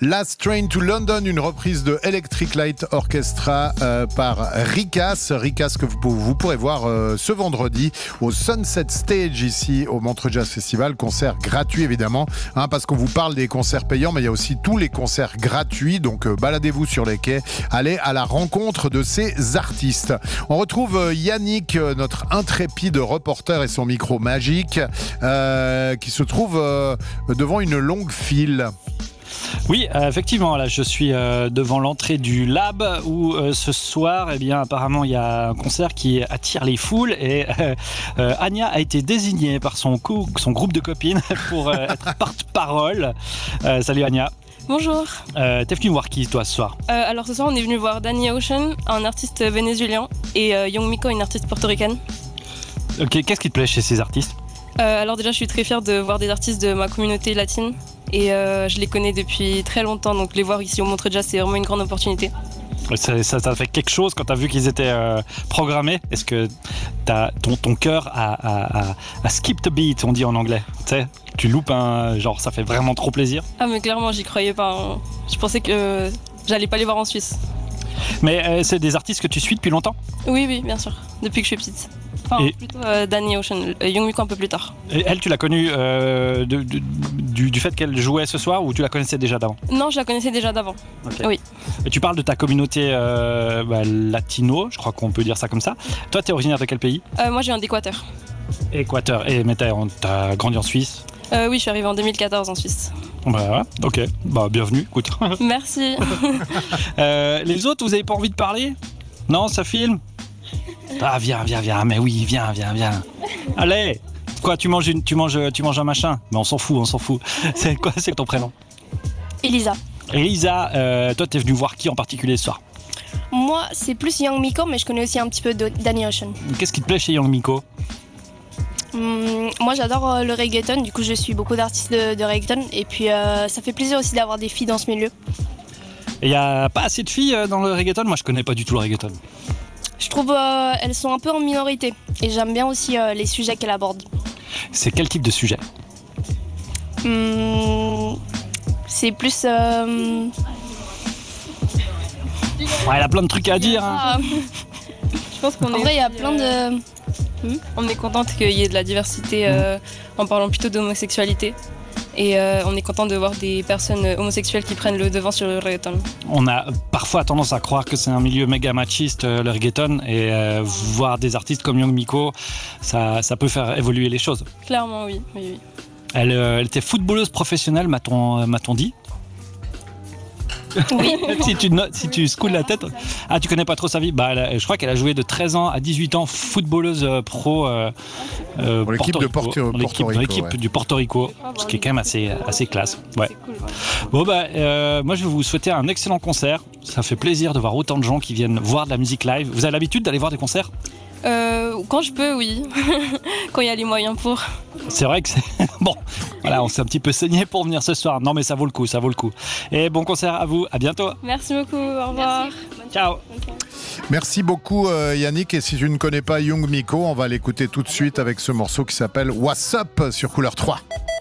Last Train to London, une reprise de Electric Light Orchestra par Ricas que vous pourrez voir ce vendredi au Sunset Stage ici au Montreux Jazz Festival. Concert gratuit évidemment, parce qu'on vous parle des concerts payants, mais il y a aussi tous les concerts gratuits, donc baladez-vous sur les quais, allez à la rencontre de ces artistes. On retrouve Yannick, notre intrépide reporter et son micro magique, qui se trouve devant une longue file. Oui, effectivement, là je suis devant l'entrée du Lab où ce soir, apparemment il y a un concert qui attire les foules et Anya a été désignée par son groupe de copines pour être porte-parole. Salut Anya. Bonjour. T'es venu voir qui toi ce soir? Alors ce soir on est venu voir Danny Ocean, un artiste vénézuélien, et Young Miko, une artiste portoricaine. Ok, qu'est-ce qui te plaît chez ces artistes? Alors déjà je suis très fière de voir des artistes de ma communauté latine et je les connais depuis très longtemps, donc les voir ici au Montreux Jazz c'est vraiment une grande opportunité. Ça t'a fait quelque chose quand t'as vu qu'ils étaient programmés? Est-ce que ton cœur a skip the beat, on dit en anglais? Tu sais, tu loupes genre ça fait vraiment trop plaisir? Ah mais clairement j'y croyais pas, hein. Je pensais que j'allais pas les voir en Suisse. Mais c'est des artistes que tu suis depuis longtemps? Oui, bien sûr, depuis que je suis petite. Enfin, plutôt Danny Ocean, Young Miko un peu plus tard. Et elle, tu l'as connue du fait qu'elle jouait ce soir ou tu la connaissais déjà d'avant? Non, je la connaissais déjà d'avant. Okay. Oui. Et tu parles de ta communauté latino, je crois qu'on peut dire ça comme ça. Toi, t'es originaire de quel pays? Moi, je viens d'Équateur. Équateur. Mais t'as grandi en Suisse? Oui, je suis arrivée en 2014 en Suisse. Bah, ok, bienvenue, écoute. Merci. Les autres, vous avez pas envie de parler? Non, ça filme? Ah, viens, mais oui, viens. Allez! Quoi, tu manges un machin? Mais on s'en fout. C'est quoi, c'est ton prénom? Elisa. Elisa, toi, t'es venue voir qui en particulier ce soir? Moi, c'est plus Young Miko, mais je connais aussi un petit peu Danny Ocean. Qu'est-ce qui te plaît chez Young Miko? Moi, j'adore le reggaeton, du coup, je suis beaucoup d'artistes de reggaeton, et puis ça fait plaisir aussi d'avoir des filles dans ce milieu. Et il n'y a pas assez de filles dans le reggaeton? Moi, je connais pas du tout le reggaeton. Je trouve elles sont un peu en minorité, et j'aime bien aussi les sujets qu'elles abordent. C'est quel type de sujet? C'est plus... Ouais, elle a plein de trucs à dire. Hein. Je pense qu'en vrai, il y a plein de... On est contente qu'il y ait de la diversité en parlant plutôt d'homosexualité. Et on est content de voir des personnes homosexuelles qui prennent le devant sur le reggaeton. On a parfois tendance à croire que c'est un milieu méga machiste, le reggaeton, et voir des artistes comme Young Miko, ça peut faire évoluer les choses. Clairement, oui. Elle était footballeuse professionnelle, m'a-t-on dit. Oui. si tu secoues la tête. Ah, tu connais pas trop sa vie? Je crois qu'elle a joué de 13 ans à 18 ans footballeuse pro pour l'équipe du Porto Rico, ce qui est quand même assez classe. Ouais. Bon moi je vais vous souhaiter un excellent concert. Ça fait plaisir de voir autant de gens qui viennent voir de la musique live. Vous avez l'habitude d'aller voir des concerts? Quand je peux, oui. Quand il y a les moyens pour. C'est vrai que c'est... Bon, voilà, on s'est un petit peu saigné pour venir ce soir. Non, mais ça vaut le coup. Et bon concert à vous, à bientôt. Merci beaucoup, au revoir. Ciao. Merci beaucoup Yannick, et si tu ne connais pas Young Miko, on va l'écouter tout de suite avec ce morceau qui s'appelle What's Up sur Couleur 3.